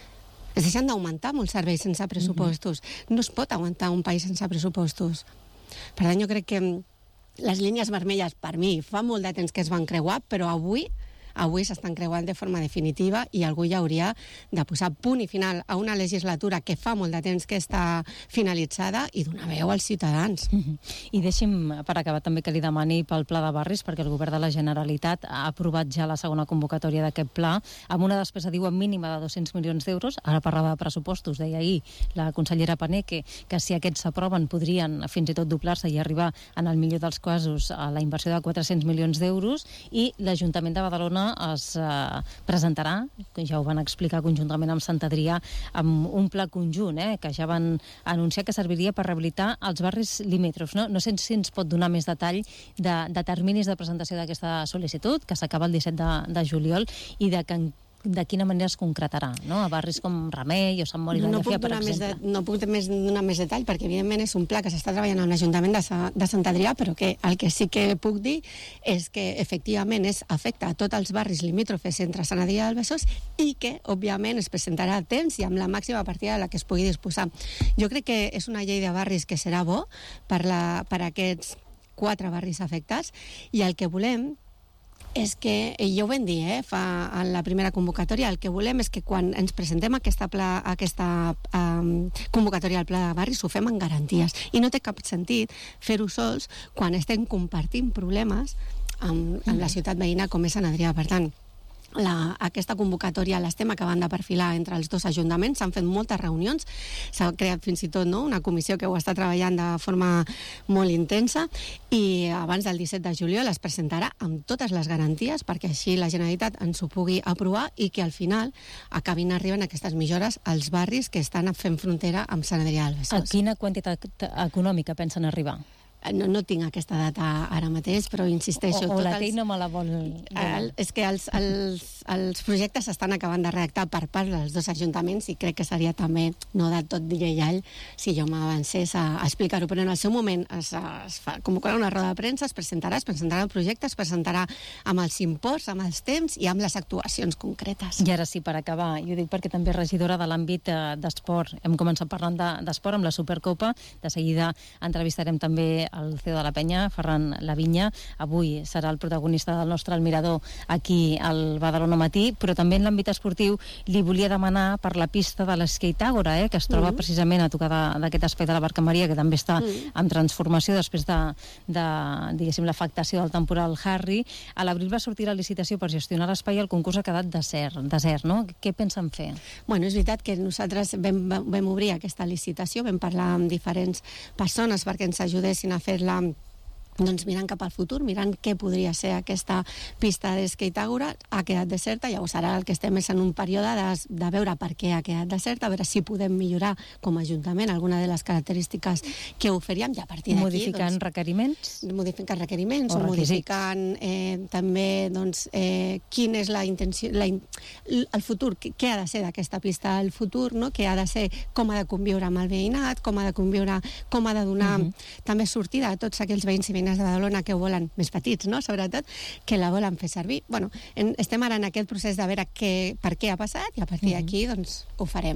Es deixen d'augmentar molts serveis sense pressupostos. No es pot aguantar un país sense pressupostos. Per tant, jo crec que les línies vermelles, per mi, fa molt de temps que es van creuar, però avui... Avui s'estan creuant de forma definitiva i algú ja hauria de posar punt i final a una legislatura que fa molt de temps que està finalitzada i donar veu als ciutadans. Mm-hmm. I deixi'm, per acabar, també que li demani pel Pla de Barris, perquè el Govern de la Generalitat ha aprovat ja la segona convocatòria d'aquest pla, amb una despesa, diuen, mínima de dos-cents milions d'euros. Ara parlava de pressupostos, deia ahir la consellera Pané que, que si aquests s'aproven podrien fins i tot doblar-se i arribar, en el millor dels casos, a la inversió de quatre-cents milions d'euros, i l'Ajuntament de Badalona es eh, presentarà, que ja ho van explicar conjuntament amb Sant Adrià, amb un pla conjunt, eh, que ja van anunciar que serviria per rehabilitar els barris limítrofs. No, no sé si ens pot donar més detall de, de terminis de presentació d'aquesta sol·licitud, que s'acaba el disset de, de juliol, i de que de quina manera es concretarà, no? A barris com Remei o Sant Mori de no Llafia, per exemple. Més de, no puc més donar més detall, perquè evidentment és un pla que s'està treballant amb l'Ajuntament de, Sa, de Sant Adrià, però que el que sí que puc dir és que efectivament és, afecta a tots els barris limítrofes entre Sant Adrià del Besòs i que, òbviament, es presentarà a temps i amb la màxima partida de la que es pugui disposar. Jo crec que és una llei de barris que serà bo per, la, per aquests quatre barris afectats, i el que volem és que, i ja ho vam dir, eh, fa, en la primera convocatòria, el que volem és que quan ens presentem aquesta, pla, aquesta um, convocatòria al Pla de Barris ho fem en garanties. I no té cap sentit fer-ho sols quan estem compartint problemes amb, amb la ciutat veïna com és Sant Adrià. Per tant, La, aquesta convocatòria l'estem acabant de perfilar entre els dos ajuntaments, s'han fet moltes reunions, s'ha creat fins i tot, no?, una comissió que ho està treballant de forma molt intensa, i abans del disset de juliol es presentarà amb totes les garanties perquè així la Generalitat ens ho pugui aprovar i que al final acabin arribant aquestes millores als barris que estan fent frontera amb Sant Adrià del Besòs. A quina quantitat econòmica pensen arribar? No, no tinc aquesta data ara mateix, però insisteixo... O, o la té i no me la vol... El, és que els, els, els projectes s'estan acabant de redactar per part dels dos ajuntaments i crec que seria també no de tot lleial si jo m'avancés a, a explicar-ho, però en el seu moment es, es fa, convocarà una roda de premsa, es presentarà, es presentarà el projecte, es presentarà amb els imports, amb els temps i amb les actuacions concretes. I ara sí, per acabar, i ho dic perquè també és regidora de l'àmbit d'esport. Hem començat parlant d'esport amb la Supercopa, de seguida entrevistarem també el C E O de la Penya, Ferran Lavinya. Avui serà el protagonista del nostre Almirador aquí al Badalona Matí, però també en l'àmbit esportiu li volia demanar per la pista de l'Skate Ágora, eh, que es troba mm. precisament a tocar d'aquest espai de la Barca Maria, que també està mm. en transformació després de, de diguéssim, l'afectació del temporal Harry. A l'abril va sortir la licitació per gestionar l'espai i el concurs ha quedat desert, desert, no? Què pensen fer? Bueno, és veritat que nosaltres vam, vam obrir aquesta licitació, vam parlar amb diferents persones perquè ens ajudessin a fer-la, doncs mirant cap al futur, mirant què podria ser aquesta pista d'Skate Ágora. Ha quedat deserta, llavors ara el que estem és en un període de, de veure per què ha quedat deserta, a veure si podem millorar com a Ajuntament alguna de les característiques que oferíem, i a partir d'aquí... Modificant doncs, requeriments? Modificant requeriments o, o modificant eh, també doncs, eh, quin és la intenció, la, el futur, què ha de ser d'aquesta pista al futur, no? Què ha de ser, com ha de conviure amb el veïnat, com ha de conviure, com ha de donar uh-huh. també sortida a tots aquells veïns i veïnes de Badalona que volen, més petits, no?, sobretot, que la volen fer servir. Bueno, en, estem ara en aquest procés de veure què, per què ha passat, i a partir d'aquí, doncs, ho farem.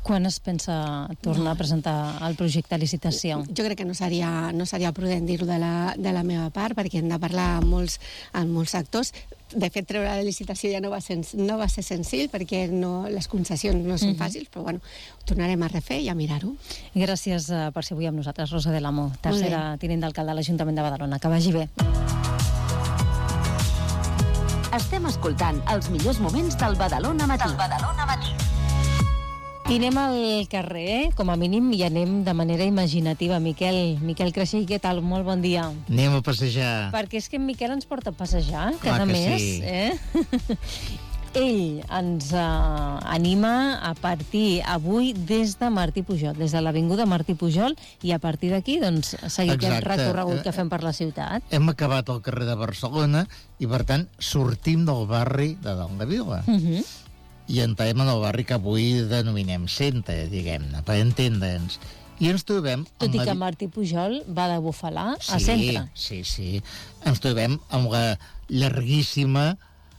Quan es pensa tornar a presentar el projecte a licitació? Jo crec que no seria, no seria prudent dir-ho de, la, de la meva part, perquè hem de parlar amb molts, amb molts sectors. De fet, treure la licitació ja no va ser, no va ser senzill, perquè no, les concessions no són fàcils, però bueno, ho tornarem a refer i a mirar-ho. Gràcies uh, per ser avui amb nosaltres, Rosa de l'Amo, tercera tinent d'alcalde de l'Ajuntament de Badalona. Que vagi bé. Estem escoltant els millors moments del Badalona Matí. Del Badalona Matí. I anem al carrer, com a mínim, i anem de manera imaginativa. Miquel, Miquel Creixell, què tal? Molt bon dia. Anem a passejar. Perquè és que en Miquel ens porta a passejar, Clar cada que mes. sí. Eh? Ell ens uh, anima a partir avui des de Martí Pujol, des de l'Avinguda Martí Pujol, i a partir d'aquí, doncs, seguir aquest recorregut que fem per la ciutat. Hem acabat al carrer de Barcelona i, per tant, sortim del barri de Dalt de Vila. Uh -huh. I entrem en el barri que avui denominem centre, diguem-ne, per entendre'ns. I ens trobem... Tot i la... que Martí Pujol va de Bufalà sí, a centre. Sí, sí. Ens trobem amb la llarguíssima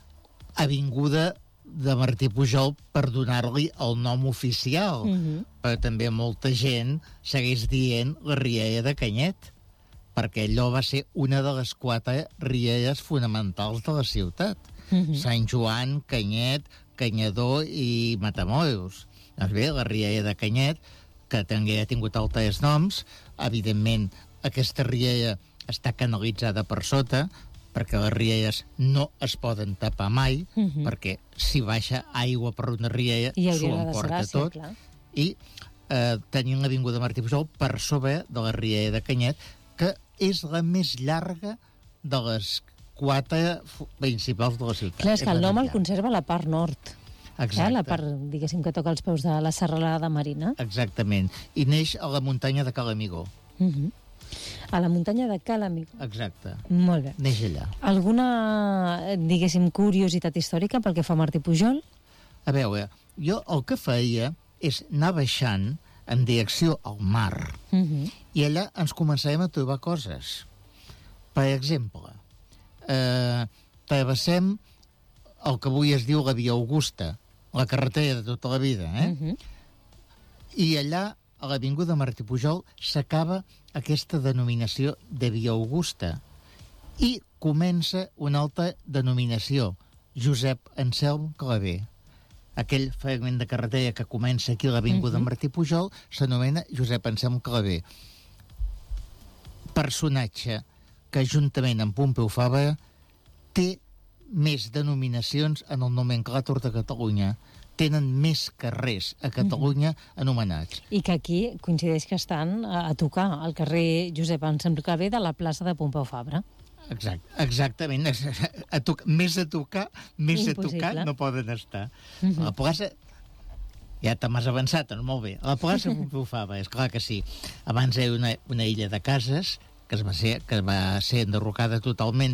avinguda de Martí Pujol per donar-li el nom oficial. Uh -huh. Però també molta gent segueix dient la rialla de Canyet, perquè allò va ser una de les quatre rialles fonamentals de la ciutat. Uh -huh. Sant Joan, Canyet, Canyador i Matamoros. Doncs bé, la rialla de Canyet, que també ha tingut altres noms, evidentment aquesta rialla està canalitzada per sota, perquè les rialles no es poden tapar mai, uh -huh. perquè si baixa aigua per una rialla s'ho emporta tot. Clar. I eh, tenim l'Avinguda Martí Pujol per sobre de la rialla de Canyet, que és la més llarga de les quatre principals de la ciutat. Clar, és que el nom el conserva la part nord. Exacte. Eh? La part, diguéssim, que toca els peus de la serralada marina. Exactament. I neix a la muntanya de Calamigó. Uh -huh. A la muntanya de Calamigó. Exacte. Molt bé. Neix allà. Alguna, diguéssim, curiositat històrica pel que fa a Martí Pujol? A veure, jo el que feia és anar baixant en direcció al mar. Uh -huh. I allà ens començarem a trobar coses. Per exemple, eh, travessem el que avui es diu la Via Augusta, la carretera de tota la vida, eh? Uh -huh. I allà, a l'Avinguda Martí Pujol, s'acaba aquesta denominació de Via Augusta i comença una altra denominació, Josep Anselm Clavé. Aquell fragment de carretera que comença aquí a l'Avinguda uh -huh. Martí Pujol s'anomena Josep Anselm Clavé. Personatge que, juntament amb Pompeu Fabra, té més denominacions en el nomenclàtor de Catalunya. Tenen més carrers a Catalunya mm-hmm. anomenats. I que aquí coincideix que estan a, a tocar al carrer Josep Anselm Clavé de la plaça de Pompeu Fabra. Exact, exactament. A to més a tocar, més Impossible. a tocar no poden estar. Mm-hmm. A la plaça... Ja te m'has avançat, no? Molt bé. A la plaça Pompeu Fabra, és clar que sí. Abans era una, una illa de cases que es va ser, que va ser enderrocada totalment